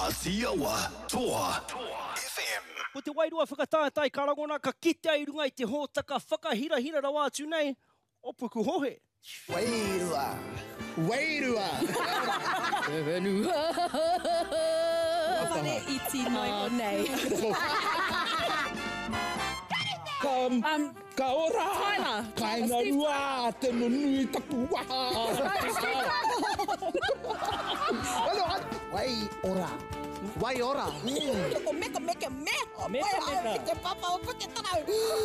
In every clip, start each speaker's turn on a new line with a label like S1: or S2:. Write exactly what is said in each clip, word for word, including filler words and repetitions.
S1: Asiawa Toa F M.
S2: Ko te wairua whakatātai karangona ka kite ai runga i te hōtaka whakahirahira rawa atu nei, o puku hohe.
S3: Wairua. Wairua.
S4: Ewenua.
S5: Whare iti mai o nei.
S3: Kam,
S5: Um,
S3: ka ora.
S5: Tyler.
S3: Kainga rua, te nunui taku waha. Ano, wai ora. Wai ora.
S5: O meka meka me. O
S2: Meka,
S5: mai,
S2: meka.
S5: ai, Te papa o puke tanau.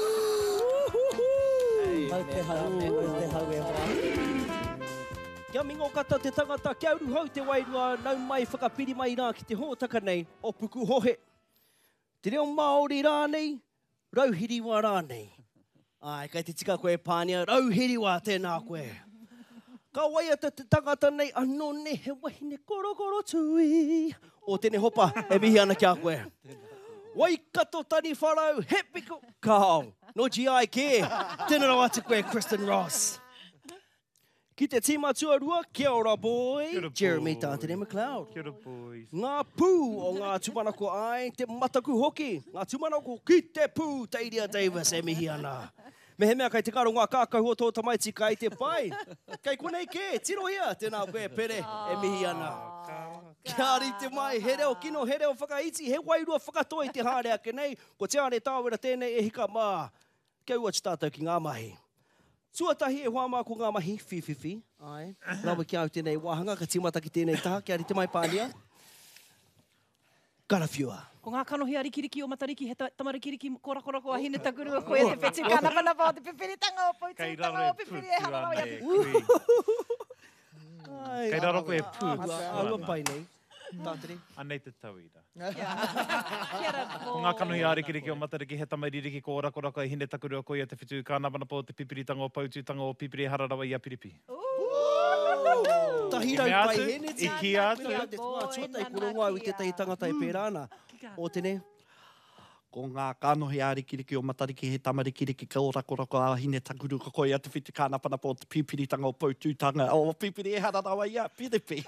S3: Mai te hau, mai te hau e ora.
S2: Kia mingo kata te tangata kia uru hau te wairua nau mai whakapiri mai rā ki te hōtaka nei o puku hohe. Te reo Māori rānei, rauhiriwa rānei. Ai, kai te tika koe pānia, rauhiriwa tēnā koe. Ka waiata te tangata nei, anō ne he wahine korokoro tui. O tēne hopa, e mihi ana kia koe. Waikato tani wharau, he piko kao. No G I ke, tēnā rau atu koe, Kristen Ross. Ki te tīma tuarua, kia ora boy,
S6: Kia ora,
S2: Jeremy
S6: boy.
S2: Tātene McLeod.
S6: Kia ora, boys.
S2: Ngā pū o ngā tumanako ai, te mataku hoki. Ngā tumanako ki te pū, Tairia Davis e mihi ana. Me he mea kai te karo ngā kākau o tō tamaiti kai te pai. Kei konei ke, tiro ia, tēnā koe pere e mihi ana. Kia rite mai, he reo kino, he reo whakaiti, he wairua whakatoi te hārea ke nei, ko te are tāwera tēnei e hika mā. Kia ua te tātou ki ngā mahi. Tuatahi e hoa ko ngā mahi, whiwhiwhi. Ai, rawa ki au tēnei wāhanga, ka timata ki tēnei taha, kia rite mai pānia. Karawhiua.
S5: Ko ngā kanohi a rikiriki o matariki, he ta- tamarikiriki kora-kora ko a hine takuru a koe te peti kānapanapa o te pipiritanga o
S6: Kei
S5: poitutanga
S6: raro
S5: o
S6: e
S5: pipiri e
S6: pūtu
S5: hararau
S6: ana
S5: i
S6: e
S5: atu.
S6: kui.
S2: Ai,
S6: Kei raro koe e pūtu
S2: Aua
S6: ana.
S2: pai nei. Tātere.
S6: Anei te tauira.
S5: Kia ra
S6: Ko ngā kanohi a rikiriki o matariki, he tamaririki ko ora kora i hine takuru a koe a te whitu kānapanapa o te pipiritanga o paututanga o pipiri e hararawa i a piripi.
S2: Tahirau
S6: I mea
S2: pai
S6: atu,
S2: hene
S6: i ki atu.
S2: Mea te ngā tuata i kuro ngā i te tahi tangata i pērāna. O tene.
S3: Ko ngā kanohi a rikiriki o matariki, he tamarikiriki ka ora kora ko a hine takuru ka koe a te whitu kānapanapa o te pipiritanga o paututanga o pipiri e hararawa i a piripi.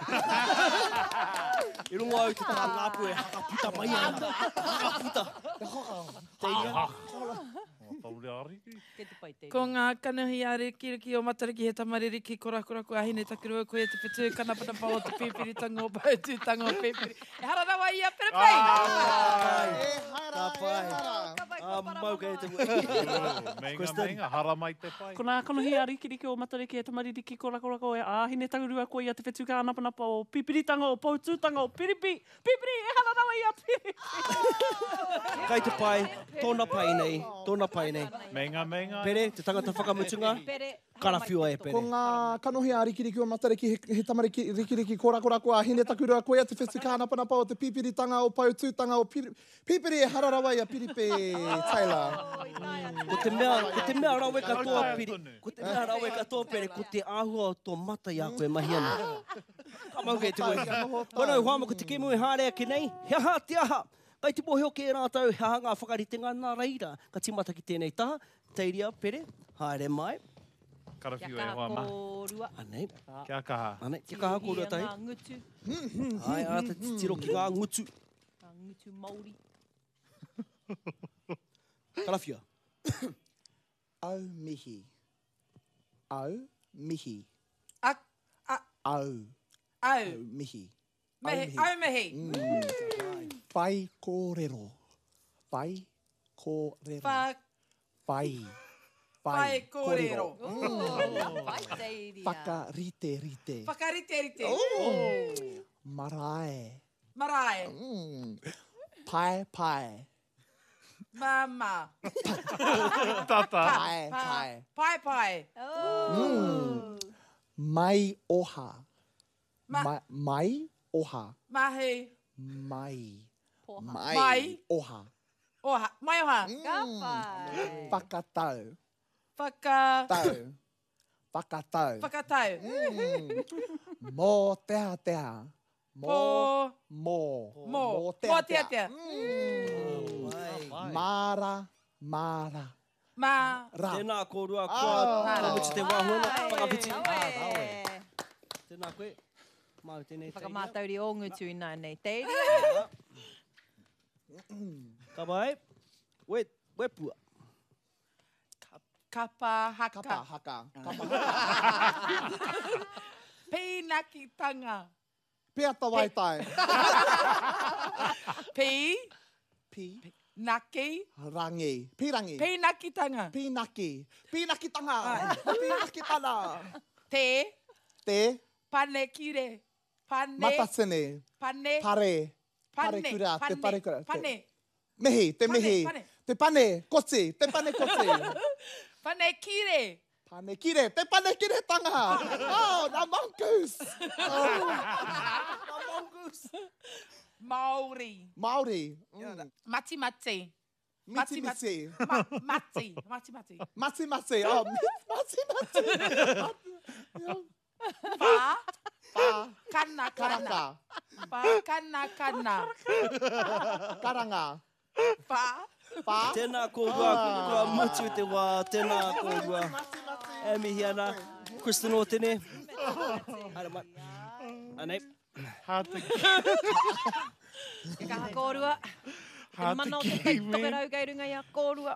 S2: I rungo au te taha ngāpu e hakaputa mai ana. Hakaputa. Teiria.
S6: Taure ariki.
S5: Ke te pai te.
S4: Ko ngā kanohi a rikiriki o matariki he tamaririki korakora ko a hine takuru a koe te whitu kanapanapa o te pipiritanga o paututanga o pipiri. E hararawa i a perepei!
S2: Ka pai. A mau kei te wui.
S6: Menga,
S2: Kristen.
S6: menga, hara mai te pai.
S7: Ko nā kanohi a rikiriki o matariki e tamaririki kora-kora ko e āhine taurua koe i a te whetu kānapanapa o pipiritanga o paututanga o piripi. Pipiri e hararawa i a piripi.
S2: Kai te pai, tōna pai nei, tōna pai nei.
S6: Menga, menga.
S2: Pere, te tangata whakamutunga,
S5: Pere,
S2: karawhiua e pere.
S8: Ko ngā kanohi a rikiriki o matariki, he, he tamariki rikiriki kora-kora ko a hine takuru a koe a te whetu kānapanapa o te pipiritanga o paututanga o piri, pipiri e hararawa i a piripi, Taylor.
S2: Ko te mea, ko te mea rawe katoa piri, ko te mea rawe katoa pere, ko te āhua o tō mata i a koe mahi ana. Ka mau kei te wui. Wanau hama ko te kemu e hārea ki nei, he aha te aha. Kai te mohe o ke e rātau, he aha ngā whakaritenga nā reira. Ka timata ki tēnei taha, Teiria, pere, haere mai.
S6: Karawhiu e hoa ma.
S5: korua.
S2: Anei,
S6: Kia kaha.
S2: anei, te kaha kōrua tahi.
S5: Ngā ngutu,
S2: Ai, ata te tiro ki ngā ngutu.
S5: ngā ngutu Māori.
S2: Karawhia.
S8: Au mihi. Au mihi.
S4: A, a,
S8: Au.
S4: au.
S8: Au mihi.
S4: Mehi, au mehi.
S8: Pai kōrero. Pai kōrero.
S4: Wha,
S8: Pai.
S4: pai kōrero.
S5: Pai teiria.
S8: Whakarite rite.
S4: Whakarite rite.
S8: Marae.
S4: Marae.
S8: Mm. Pai pai.
S4: Mama.
S6: Tata.
S8: Pai pai.
S4: Pai pai.
S5: Oh.
S8: Mai oha.
S4: Ma-
S8: Ma, mai oha.
S4: Mahi.
S8: Mai.
S5: Poha.
S8: Mai.
S4: Mai.
S8: Oha.
S4: Oha. Mai oha.
S5: Ka pai.
S8: Whakatau.
S4: Whaka.
S8: Tau. Whakatau.
S4: Whakatau.
S8: Mm. Mō teha teha. Mō.
S4: Po.
S8: Mō.
S4: Mō.
S8: Mō teha
S4: Mō tea tea.
S8: Mara. Mara.
S4: Ma.
S8: Ra.
S2: Tēnā kōrua
S8: Ah.
S2: kua kamuti te wāhuna, whakawhiti.
S5: Awe.
S2: Tēnā koe. Mau tēnei teiria.
S5: Whakamātauri o ngutu i nā nei teiri.
S2: Ka vai. We, we pua.
S4: Kapa haka.
S8: Kapa haka. Kapa haka.
S4: Peinaki tanga.
S8: Pea tawai tai.
S4: Pei.
S8: Pi.
S4: Naki.
S8: Rangi. Pirangi.
S4: Peinaki tanga.
S8: Pinaki. Pinaki tanga. Pinaki tana.
S4: Te.
S8: Te.
S4: Pane kire. Pane.
S8: Matasene.
S4: Pane.
S8: Pare. Pare
S4: Pane.
S8: kura. Te pare kura. Te-
S4: Pane.
S8: Mehi. Te
S4: Pane,
S8: mehi.
S4: pane.
S8: Te pane. Kotsi. Te pane kotsi.
S4: Pane kire.
S8: Pane kire. Te pane kire tanga. Oh, na mongoose. Oh. Na mongoose.
S4: Maori.
S8: Maori. Mm.
S4: Mati mati.
S8: Miti miti.
S4: Ma, mati. Mati mati.
S8: Mati mati. Oh, mati mati.
S4: Pa.
S8: Pa.
S4: Kana kana.
S8: Karaka.
S4: Pa. Kana kana.
S8: Karanga.
S4: Pa.
S8: Pa.
S2: Tēnā kōrua, kua mutu te wā, tēnā kōrua. E mihi ana, Kristen o tēne. Ara mai. Anei.
S6: Hāta
S5: Ke kaha kōrua. Te mana o te teitokerau kei runga i a kōrua.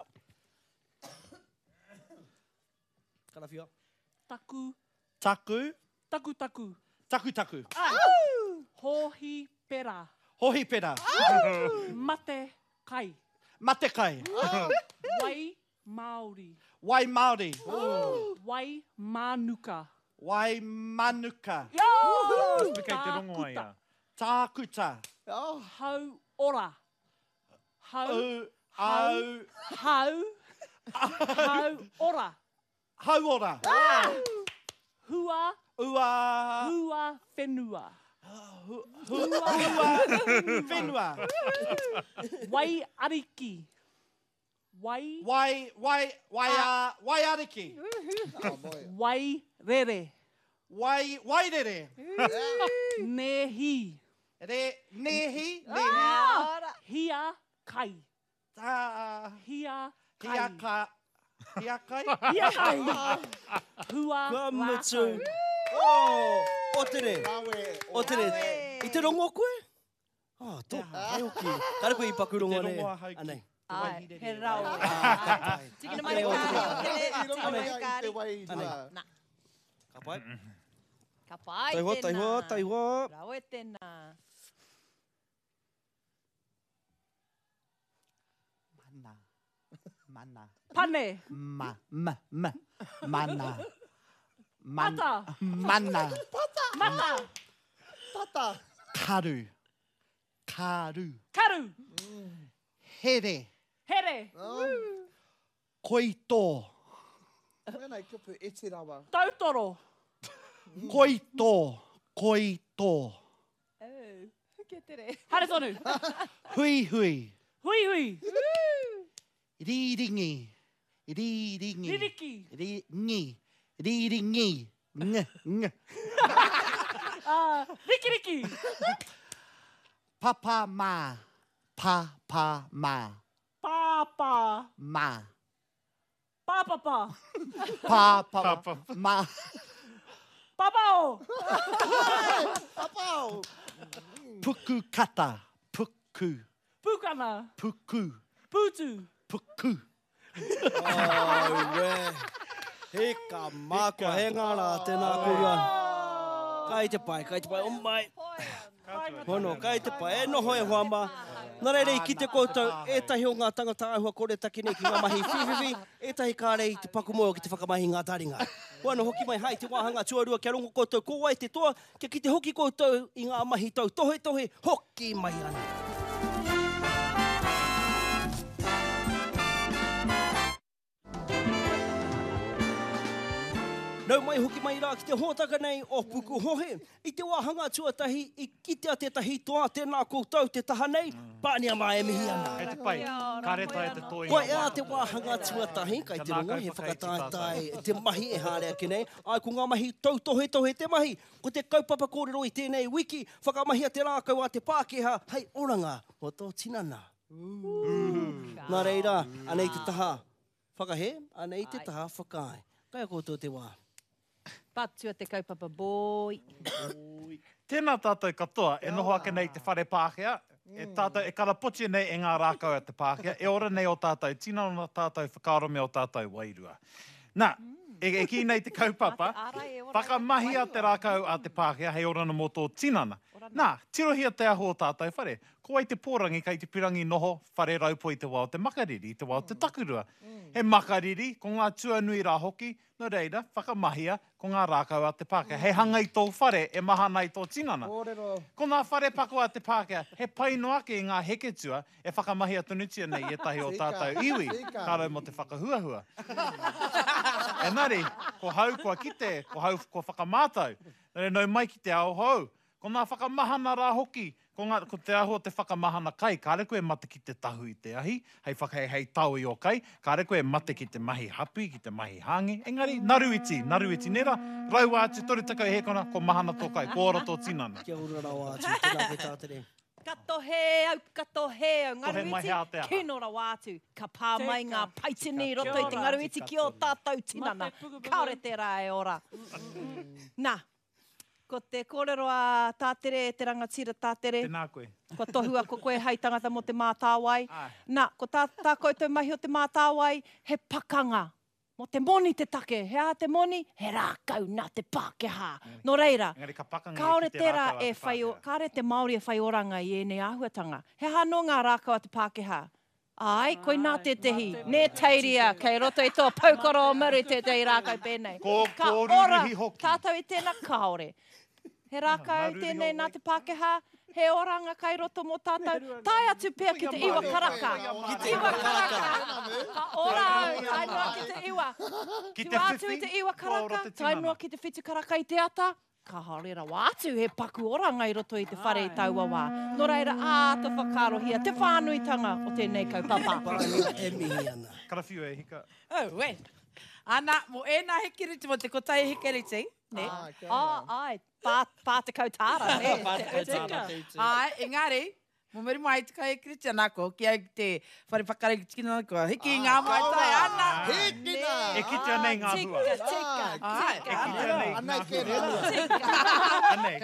S2: Karawhia.
S7: Taku,
S3: Taku.
S7: taku, taku.
S3: Taku taku.
S7: Hohi pera.
S3: Hohi pera.
S7: Mate kai.
S3: Mate kai.
S7: Wai Māori.
S3: Wai Māori.
S7: Wai Manuka.
S3: Wai Manuka.
S6: Kei te rongo ai a.
S3: Tākuta.
S8: Oh.
S7: Hau ora. Hau,
S3: Au. Au.
S7: hau, hau ora.
S3: Hauora.
S7: Hua,
S3: Ua.
S7: hua whenua.
S3: Hua. Whenua.
S7: Wai ariki. Wai,
S3: Wai. Wai. Wai. a- Wai ariki.
S8: Oh boy.
S7: wai rere.
S3: Wai. Wairere.
S7: Nehi.
S3: Re. Nehi. Nehi.
S7: Hia kai.
S3: Tā.
S7: Hia kai.
S3: Hia ka. Hia kai.
S7: Hia kai. Hua
S2: Kua mutu.
S7: rākau.
S2: Oh, o tere.
S8: Rawe.
S2: O tere. I te rongo koe? Oh, tō. Ai oki. Kare koe i paku rongo
S3: Te
S2: ne.
S3: rongo a hauki.
S2: Anei.
S5: Ai, he rau. Tikina mai
S2: Anei, o
S5: kāri
S2: tere.
S5: o tene.
S8: I
S5: Tikina
S8: rongo
S5: mai
S8: ia i te
S5: kāri.
S8: wai
S2: Anei.
S8: rua.
S5: Na,
S2: Ka pai.
S5: ka pai
S2: Tai hoa,
S5: tēnā.
S2: tai hoa, tai hoa.
S5: Rau e tēnā.
S3: Mana. Mana.
S7: Pane.
S3: Ma. Ma. Ma. Mana. Man-
S7: Pata.
S3: Mana.
S7: Mata.
S8: Tata.
S3: Karu. Karu.
S7: Karu.
S3: Here.
S7: Here.
S3: Koito.
S8: Mēnei kupu e te rawa.
S7: Tautoro.
S3: Koito. Koito.
S5: Oh, ke tere.
S7: Hare tonu.
S3: Hui hui.
S7: Hui hui.
S3: Riringi. Riringi.
S7: Ririki.
S3: Ringi. Riringi. Ng. Ng.
S7: Ah, riki riki.
S3: Papa ma. Papa ma.
S7: Papa.
S3: Ma.
S7: Papapa.
S3: Papa
S6: Papa.
S3: ma.
S7: Papao.
S8: Apau.
S3: Puku kata. Puku.
S7: Pukana.
S3: Puku.
S7: Putu.
S3: Puku.
S2: Ai, we. He ka mākua, he ngāra tēnā kōrua. Kai te pai, kai te pai, o mai. Hono, kai te pai, e noho e hoama. Nā reirei, ki te koutou, ētahi o ngā tangata ahua kore taki nei ki ngā mahi whiwhiwi, ētahi kārei te pakumoe o ki te whakamahi ngā taringa. Hoano, hoki mai hai te wāhanga tuarua kia rongo koutou, ko wai te toa, kia ki te hoki koutou i ngā mahi tau tohe tohe, hoki mai ana. Nau mai hoki mai rā ki te hōtaka nei o Puku Hohe. I te wāhanga tuatahi, i kitea tētahi toa tēnā koutou te taha nei, pānia mai e mihi ana.
S6: Kei te pai. Ka reta e te toi.
S2: Koe ea te wāhanga tuatahi, kai te rongo, he whakatātai te mahi e hārea ki nei. Ai ko ngā mahi tau tohe tohe te mahi, ko te kaupapa kōrero i tēnei wiki, whakamahia te rākau a te Pākehā, hei oranga o tō tinana. Nā reira, anei te taha whakahe, anei te taha whakae. Kai a koutou te wā.
S5: Patua te kaupapa boi.
S6: Tēnā tātou katoa, e noho ake nei te whare Pākehā, e tātou, e karapoti nei e ngā rākau a te Pākehā, e ora nei o tātou tina o tātou whakaaro me o tātou wairua. Nā, e, e ki nei te kaupapa, whakamahi a te rākau a te Pākehā, hei ora na mō tō tinana. Nā, tirohia te aho o tātou whare. Ko ai te pōrangi, kei te pirangi noho, whare raupo i te wao te makariri, i te wao te takurua. He makariri, ko ngā tuanui rā hoki, no reira, whakamahia, ko ngā rākau a te Pākehā. He hanga i tō whare, e maha nei tō tinana. Ko ngā whare pako a te Pākehā, he paino ake i ngā heketua, e whakamahia tunutia nei e tahi o tātou iwi, kārai mo te whakahuahua. Engari, ko hau kua kite, ko hau ko whakamātau, nare nau mai ki te ao hau. Ko ngā whakamahana rā hoki, ko, ngā, ko te aho te whakamahana kai, kāre koe mate ki te tahu i te ahi, hei whakahei hei tau i o kai, kāre koe mate ki te mahi hapi, ki te mahi hangi. Engari, naruiti, naruiti nera, rau atu, tori takau he kona, ko mahana tō kai, ko ora tō tinana.
S2: Kia ora rau atu, tēnā pe tātere.
S5: Kato he au, kato he au, ngaruiti, kino rau atu. Ka pā mai ngā paitini roto i te ngaruiti ki o tātou tinana. Kaore te rā e ora. Nā. Ko te kōrero a tātere, te rangatira tātere.
S6: Tēnā koe.
S5: Ko tohua ko koe hei tangata mo te mātāwai. Nā, ko tā, tā koutou mahi o te mātāwai, he pakanga. Mo te moni te take. He a te moni, he rākau nā te Pākehā. No reira,
S6: Engari, ka pakanga
S5: kaore
S6: ki te
S5: tērā
S6: rākau a
S5: e
S6: te
S5: whai, o-
S6: Pākehā.
S5: kāre te Māori e whai oranga i ēnei āhuatanga. He hano ngā rākau a te Pākehā. Ai, koe nā te tehi. Nē teiria, kei roto i tō paukoro o maru te tei rākau pēnei.
S6: Ko-
S5: Ka
S6: ko
S5: ora,
S6: ruruhi hoki.
S5: tātou i tēnā kaore. He rākau
S6: Nā,
S5: tēnei
S6: ruruhi
S5: nā te Pākehā, he oranga kai roto mō tātou. Tai atu pēr ki te iwa karaka. Ki te iwa karaka. Ka ora au, tai noa ki te iwa.
S6: Ki
S5: Tu
S6: te
S5: atu i
S6: whiwhi,
S5: te iwa
S6: ko ora
S5: karaka,
S6: te
S5: tai
S6: tinana.
S5: noa ki te whitu karaka i te ata. Ka haere rau atu he paku oranga i roto i te whare i taua wā. Nō reira, ā, te whakarohia, te whānuitanga o tēnei kaupapa.
S2: Parangia e mihi ana.
S6: Karawhiu e hika.
S4: Oh, we. Ana, mo e nā hekiriti mo te kotai hekiriti, ne?
S5: Ah, ai, pā, pā te kautāra, ne?
S4: Ai, engari, mo meri mai te kai hekiriti anako, ki ai te whare whakare ki tina ko, hiki i ngā mai tai ana.
S8: Hikina!
S6: E kitea nei ngā hua.
S5: Tika, tika,
S4: Ai,
S6: E kitea nei
S8: Anai
S6: ngā
S8: ke
S6: hua. Anei.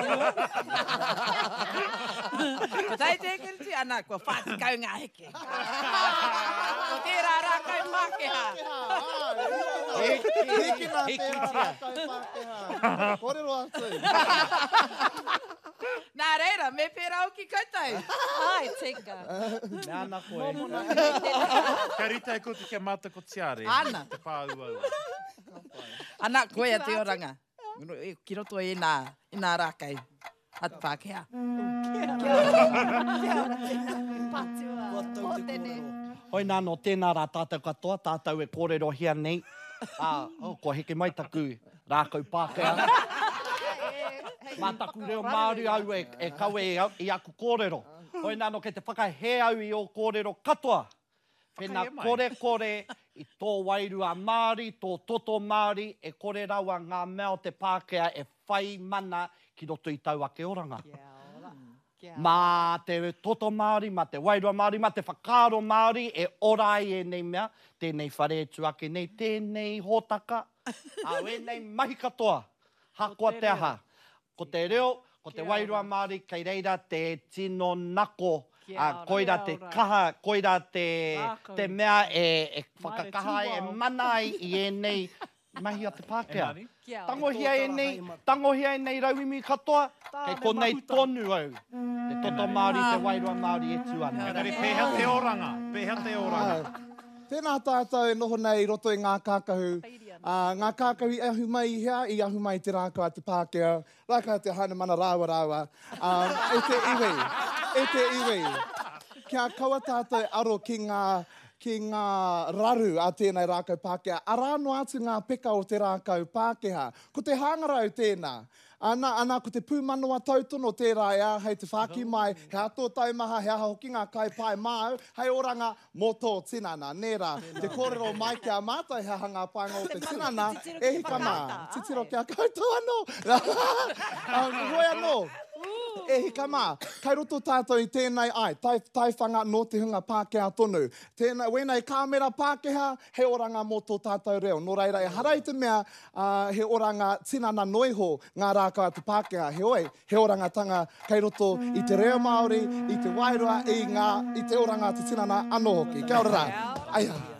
S4: ko tai te hekiriti ana, ko whātikau ngā heke. Ko tērā rākau Pākehā.
S8: Hikina tērā rākau Pākehā. Kōrero atu.
S4: Nā reira, me pērā o ki koutou.
S5: ai, tika.
S2: Me ana koe.
S6: Ka rita e koutu kia māta ko tiare.
S4: Ana.
S6: Te pāua ua.
S4: Ana, koe a te oranga. E Ki roto i nā, i nā rākau. A te Pākehā.
S5: Patua.
S2: Watau te kōrero.
S3: Hoi nā no tēnā rā tātou katoa, tātou e kōrero hia nei. Ah, oh, ko heke mai taku rākau Pākehā. Mā taku reo Māori au e, e kaue i, au- i aku kōrero. Hoi nā no ke te whakahe au i o kōrero katoa. Pēnā
S6: Whakahe mai.
S3: kore kore i tō wairua Māori, tō toto Māori, e kore raua ngā mea o te Pākehā e whai mana ki roto i tau ake oranga. Mā te toto Māori, mā te wairua Māori, mā te whakaaro Māori, e orai e nei mea, tēnei whare tu ake nei, tēnei hōtaka, au e nei mahi katoa, hakoa te aha. Ko te reo, ko te wairua Māori, kei reira te tino nako, a koira te kaha, koira te, te mea e, e whakakaha e manai i e nei mahi a te Pākehā.
S6: Engari.
S3: Tangohia e nei, tangohia e nei rauimi katoa, kei ko nei tonu au. Te toto Māori, te wairua Māori e tu ana.
S6: Engari, pēhea te oranga. Pēhea te oranga.
S8: Tēnā tātou e noho nei roto i ngā kākahu. Uh, ngā kākahu i ahu mai i hea, i ahu mai te rākau a te Pākehā. Rākau te haina mana rāwa rāwa. Um, e te iwi, e te iwi. Kia kaua tātou e aro ki ngā, ki ngā raru a tēnei rākau Pākehā. Arāno atu ngā peka o te rākau Pākehā. Ko te hangarau tēnā. Ana, ana ko te pūmanoa tautono tērā e a, hei te whaki mai, he ato taumaha, he aha hoki ngā kai pai māu, hei oranga mō tō tinana. Nērā, te kōrero mai kia mātai, he aha ngā painga o te tinana, e hika mā. Titiro kia koutou anō. Um, Hoi anō. E hika mā, kai roto tātou i tēnei ai, tai, tai whanga no te hunga Pākehā tonu. Tēnei, wēnei kāmera Pākehā, he oranga mō tō tātou reo. Nō reira, e harai te mea, uh, he oranga tinana noiho ngā rākau atu Pākehā. He oi, he oranga tanga kai roto i te reo Māori, i te wairua, i, ngā, i te oranga atu tinana anō hoki. Kia ora rā. Aia.